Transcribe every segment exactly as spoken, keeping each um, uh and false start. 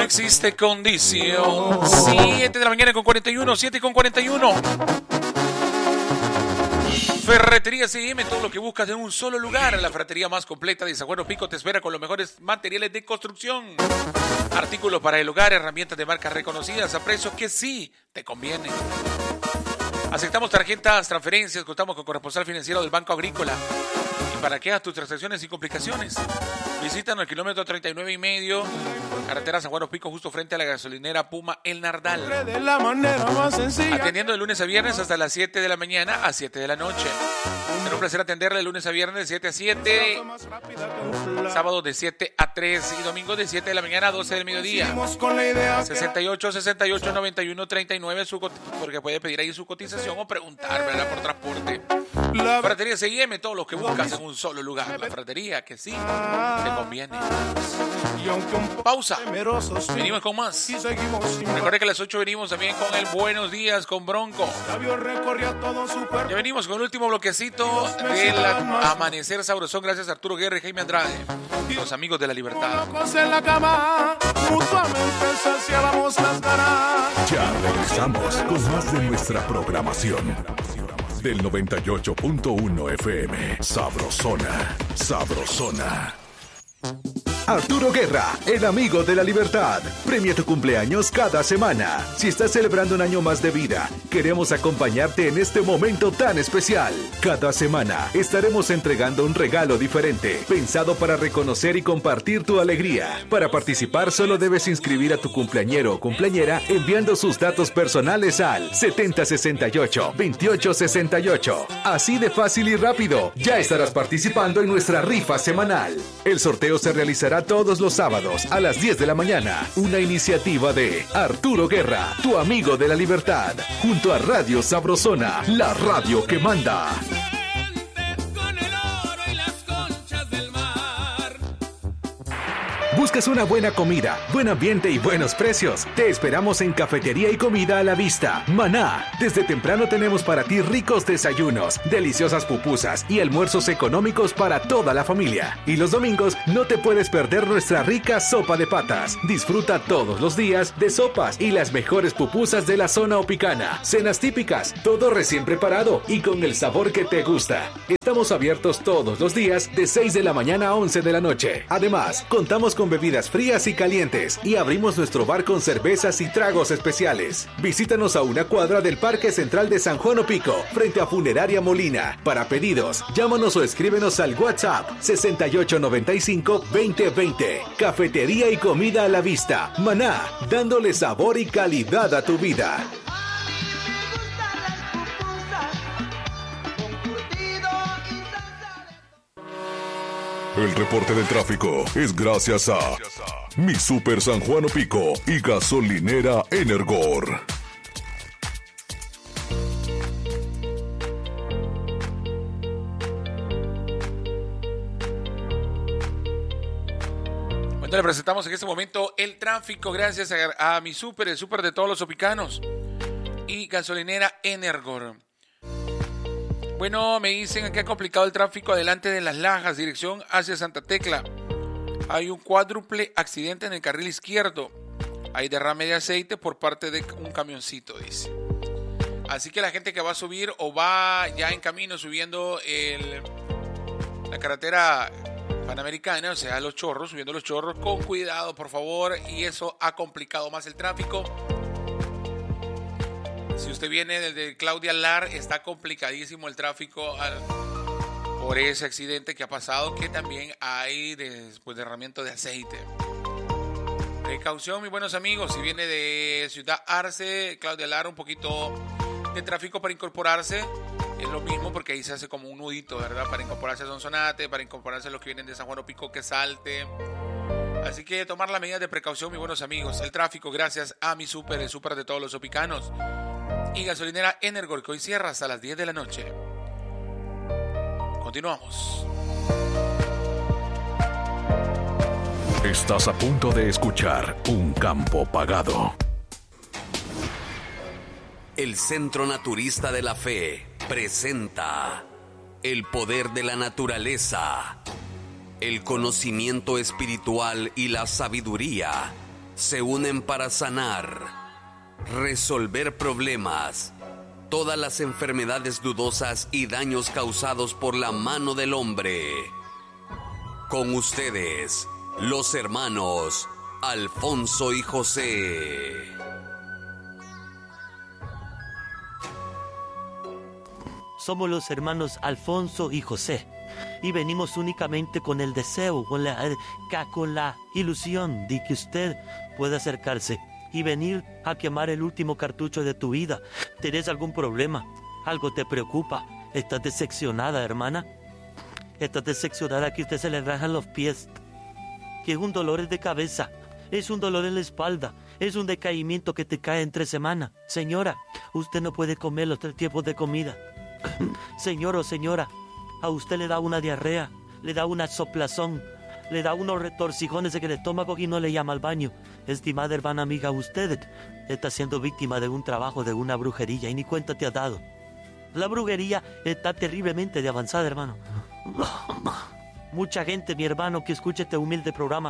existe condición. siete de la mañana con cuarenta y uno, siete con cuarenta y uno. Ferretería C M, todo lo que buscas en un solo lugar. La ferretería más completa de San Juan Pico te espera con los mejores materiales de construcción. Artículos para el hogar, herramientas de marcas reconocidas a precios que sí te convienen. Aceptamos tarjetas, transferencias, contamos con corresponsal financiero del Banco Agrícola. Y para que hagas tus transacciones sin complicaciones, visítanos el kilómetro treinta y nueve y medio, carretera San Juan Pico, justo frente a la gasolinera Puma El Nardal. Atendiendo de lunes a viernes hasta las siete de la mañana a siete de la noche. Será un placer atenderle de lunes a viernes de siete a siete, sábado de siete a tres y domingo de siete de la mañana a doce del mediodía. sesenta y ocho, sesenta y ocho, noventa y uno, treinta y nueve, su, porque puede pedir ahí su cotización o preguntar, ¿verdad?, por transporte. La Ferretería C M, todo lo que buscas en un solo lugar. La ferretería que sí te conviene. Pausa. Venimos con más. Recuerde que a las ocho venimos también con el Buenos Días con Bronco. Ya venimos con el último bloquecito del Amanecer Sabrosón. Gracias a Arturo Guerra y Jaime Andrade, los amigos de la libertad. Ya regresamos con más de nuestra programación. Del noventa y ocho punto uno F M. Sabrosona, Sabrosona. Arturo Guerra, el amigo de la libertad. Premia tu cumpleaños cada semana. Si estás celebrando un año más de vida, queremos acompañarte en este momento tan especial. Cada semana estaremos entregando un regalo diferente, pensado para reconocer y compartir tu alegría. Para participar solo debes inscribir a tu cumpleañero o cumpleañera enviando sus datos personales al setenta sesenta y ocho, veintiocho sesenta y ocho. Así de fácil y rápido, ya estarás participando en nuestra rifa semanal. El sorteo se realizará todos los sábados a las diez de la mañana. Una iniciativa de Arturo Guerra, tu amigo de la libertad, junto a Radio Sabrosona, la radio que manda. ¿Buscas una buena comida, buen ambiente y buenos precios? Te esperamos en Cafetería y Comida a la Vista, Maná. Desde temprano tenemos para ti ricos desayunos, deliciosas pupusas y almuerzos económicos para toda la familia. Y los domingos no te puedes perder nuestra rica sopa de patas. Disfruta todos los días de sopas y las mejores pupusas de la zona opicana. Cenas típicas, todo recién preparado y con el sabor que te gusta. Estamos abiertos todos los días de seis de la mañana a once de la noche. Además, contamos con bebidas frías y calientes y abrimos nuestro bar con cervezas y tragos especiales. Visítanos a una cuadra del Parque Central de San Juan Opico, frente a Funeraria Molina. Para pedidos, llámanos o escríbenos al WhatsApp sesenta y ocho noventa y cinco, veinte veinte. Cafetería y Comida a la Vista, Maná, dándole sabor y calidad a tu vida. El reporte del tráfico es gracias a Mi Super San Juan Opico y Gasolinera Energor. Bueno, le presentamos en este momento el tráfico gracias a, a Mi Super, el super de todos los opicanos, y Gasolinera Energor. Bueno, me dicen que ha complicado el tráfico adelante de Las Lajas, dirección hacia Santa Tecla. Hay un cuádruple accidente en el carril izquierdo. Hay derrame de aceite por parte de un camioncito, dice. Así que la gente que va a subir o va ya en camino subiendo el, la carretera Panamericana, o sea, los chorros, subiendo los chorros, con cuidado, por favor. Y eso ha complicado más el tráfico. Si usted viene desde Claudia Lar, está complicadísimo el tráfico al, por ese accidente que ha pasado, que también hay después derramamiento de aceite. Precaución, mis buenos amigos, si viene de Ciudad Arce, Claudia Lar, un poquito de tráfico para incorporarse. Es lo mismo porque ahí se hace como un nudito, ¿verdad? Para incorporarse a Sonsonate, para incorporarse a los que vienen de San Juan Opico, que Salte. Así que tomar las medidas de precaución, mis buenos amigos. El tráfico gracias a Mi Super, el super de todos los opicanos. Y Gasolinera Energor, que hoy cierra hasta las diez de la noche. Continuamos. Estás a punto de escuchar Un Campo Pagado. El Centro Naturista de la Fe presenta el poder de la naturaleza, el conocimiento espiritual y la sabiduría se unen para sanar, resolver problemas, todas las enfermedades dudosas y daños causados por la mano del hombre. Con ustedes, los hermanos Alfonso y José. Somos los hermanos Alfonso y José y venimos únicamente con el deseo, con la, con la ilusión de que usted pueda acercarse y venir a quemar el último cartucho de tu vida. ¿Tienes algún problema? ¿Algo te preocupa? ¿Estás decepcionada, hermana? ¿Estás decepcionada que usted se le rajan los pies? Que es un dolor de cabeza, es un dolor en la espalda, es un decaimiento que te cae entre semanas. Señora, usted no puede comer los tres tiempos de comida. Señor o señora, a usted le da una diarrea, le da una soplazón, le da unos retorcijones en el estómago y no le llama al baño. Estimada hermana amiga, usted está siendo víctima de un trabajo, de una brujería y ni cuenta te ha dado. La brujería está terriblemente de avanzada, hermano. Mucha gente, mi hermano, que escucha este humilde programa,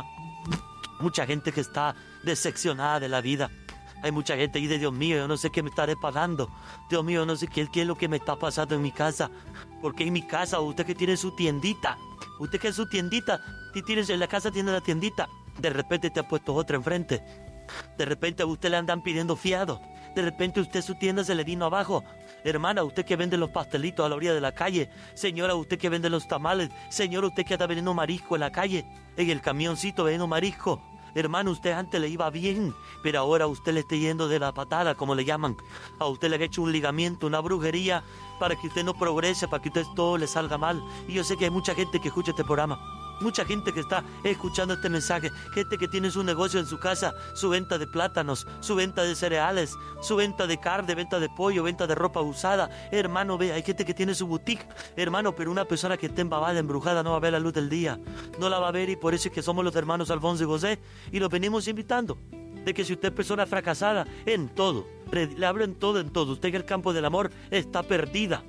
mucha gente que está decepcionada de la vida. Hay mucha gente ahí de Dios mío, yo no sé qué me estaré pagando. Dios mío, no sé qué, qué es lo que me está pasando en mi casa. Porque en mi casa, usted que tiene su tiendita, usted que es su tiendita, y tienes, en la casa tiene la tiendita, de repente te ha puesto otra enfrente. De repente a usted le andan pidiendo fiado. De repente usted su tienda se le vino abajo. Hermana, usted que vende los pastelitos a la orilla de la calle. Señora, usted que vende los tamales. Señora, usted que anda vendiendo marisco en la calle, en el camioncito vendiendo marisco. Hermano, usted antes le iba bien, pero ahora a usted le está yendo de la patada, como le llaman. A usted le han hecho un ligamiento, una brujería, para que usted no progrese, para que usted todo le salga mal. Y yo sé que hay mucha gente que escucha este programa. Mucha gente que está escuchando este mensaje, gente que tiene su negocio en su casa, su venta de plátanos, su venta de cereales, su venta de carne, venta de pollo, venta de ropa usada. Hermano, ve, hay gente que tiene su boutique, hermano, pero una persona que esté embabada, embrujada, no va a ver la luz del día, no la va a ver, y por eso es que somos los hermanos Alfonso y José, y los venimos invitando, de que si usted es persona fracasada en todo, le hablo en todo, en todo, usted en el campo del amor está perdida.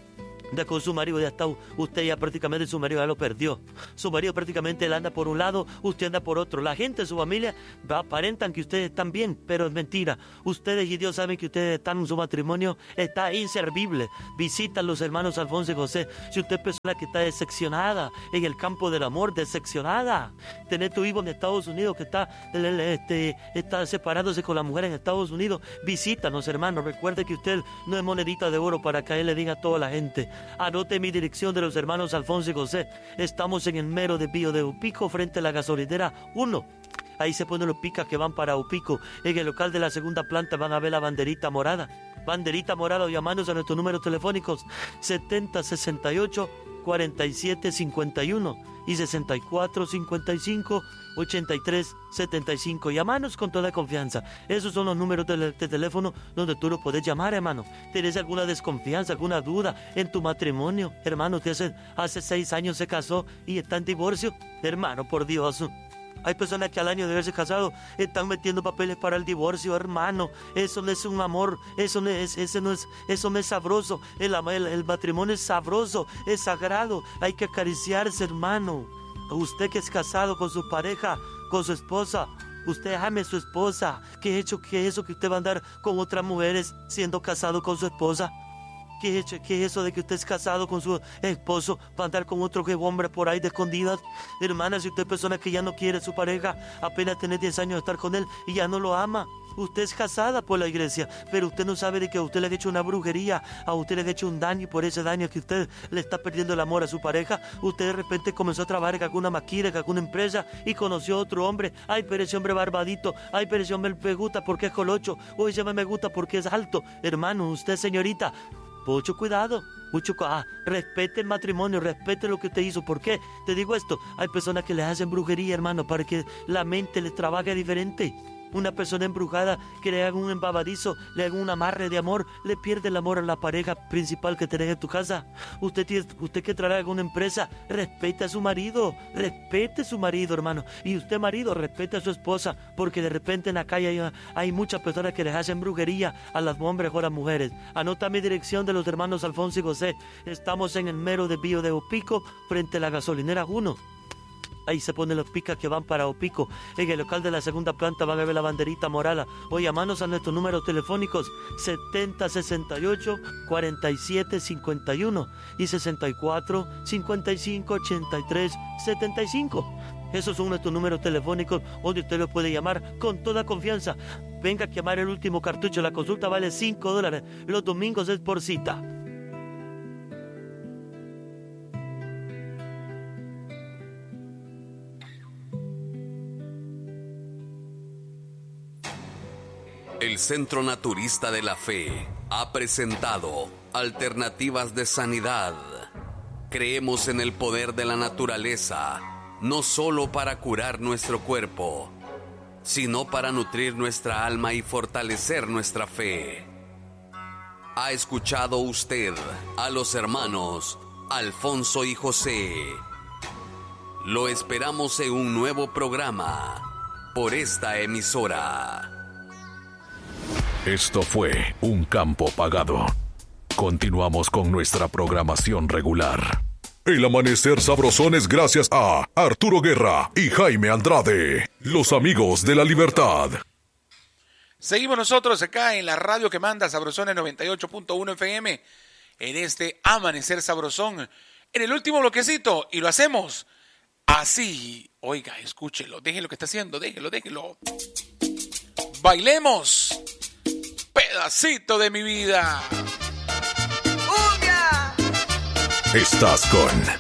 De con su marido ya está, usted ya prácticamente su marido ya lo perdió. Su marido prácticamente él anda por un lado, usted anda por otro. La gente de su familia aparentan que ustedes están bien, pero es mentira. Ustedes y Dios saben que ustedes están en su matrimonio, está inservible. Visitan los hermanos Alfonso y José. Si usted es persona que está decepcionada en el campo del amor, decepcionada, tener tu hijo en Estados Unidos que está, este, está separándose con la mujer en Estados Unidos, visítanos, hermanos. Recuerde que usted no es monedita de oro para que él le diga a toda la gente. Anote mi dirección de los hermanos Alfonso y José. Estamos en el mero de Pío de Upico, frente a la gasolinera uno. Ahí se ponen los picas que van para Upico. En el local de la segunda planta van a ver la banderita morada. Banderita morada, llamándose a nuestros números telefónicos setenta sesenta y ocho cuarenta y siete cincuenta y uno y sesenta y cuatro cincuenta y cinco ochenta y tres setenta y cinco. Llamanos con toda confianza. Esos son los números de, de teléfono donde tú lo puedes llamar, hermano. ¿Tienes alguna desconfianza, alguna duda en tu matrimonio? Hermano, usted hace, hace seis años se casó y está en divorcio. Hermano, por Dios. Hay personas que al año de haberse casado están metiendo papeles para el divorcio, hermano. Eso no es un amor, eso no es, eso no es, eso no es sabroso. El, el, el matrimonio es sabroso, es sagrado. Hay que acariciarse, hermano. Usted que es casado con su pareja, con su esposa, usted ame a su esposa. ¿Qué hecho que eso que usted va a andar con otras mujeres siendo casado con su esposa? ¿Qué es, ¿Qué es eso de que usted es casado con su esposo para andar con otro que hombre por ahí de escondidas? Hermana, si usted es persona que ya no quiere a su pareja, apenas tiene diez años de estar con él y ya no lo ama. Usted es casada por la iglesia, pero usted no sabe de que a usted le ha hecho una brujería, a usted le ha hecho un daño, y por ese daño que usted le está perdiendo el amor a su pareja, usted de repente comenzó a trabajar en alguna maquila, en alguna empresa y conoció a otro hombre. Ay, pero ese hombre barbadito, ay, pero ese hombre me gusta porque es colocho, o ese hombre me gusta porque es alto. Hermano, usted, señorita, mucho cuidado, mucho ah, respete el matrimonio, respete lo que usted hizo. ¿Por qué? Te digo esto, hay personas que les hacen brujería, hermano, para que la mente les trabaje diferente. Una persona embrujada que le haga un embabadizo, le haga un amarre de amor, le pierde el amor a la pareja principal que tenés en tu casa. Usted tiene, usted que trabaja en una empresa, respete a su marido, respete a su marido, hermano. Y usted, marido, respete a su esposa, porque de repente en la calle hay, hay muchas personas que les hacen brujería a las hombres o a las mujeres. Anota mi dirección de los hermanos Alfonso y José. Estamos en el mero de Pío de Upico, frente a la gasolinera uno. ahí se ponen los picas que van para Opico. En el local de la segunda planta van a ver la banderita morada. O llamanos a nuestros números telefónicos setenta sesenta y ocho cuarenta y siete cincuenta y uno y sesenta y cuatro cincuenta y cinco ochenta y tres setenta y cinco. Esos son nuestros números telefónicos donde usted lo puede llamar con toda confianza. Venga a quemar el último cartucho. La consulta vale cinco dólares. Los domingos es por cita. El Centro Naturista de la Fe ha presentado Alternativas de Sanidad. Creemos en el poder de la naturaleza, no solo para curar nuestro cuerpo, sino para nutrir nuestra alma y fortalecer nuestra fe. ¿Ha escuchado usted a los hermanos Alfonso y José? Lo esperamos en un nuevo programa por esta emisora. Esto fue Un Campo Pagado. Continuamos con nuestra programación regular. El amanecer sabrosón es gracias a Arturo Guerra y Jaime Andrade, los amigos de la libertad. Seguimos nosotros acá en la radio que manda Sabrosón en noventa y ocho punto uno F M, en este amanecer sabrosón, en el último bloquecito, y lo hacemos así. Oiga, escúchelo, déjelo que está haciendo, déjelo, déjelo. Bailemos. Pedacito de mi vida. Estás con